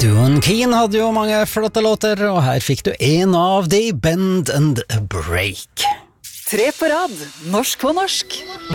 Duoen Keen hadde jo mange flotte låter, og her fikk du en av de, Bend and Break. 3 på rad, norsk på norsk.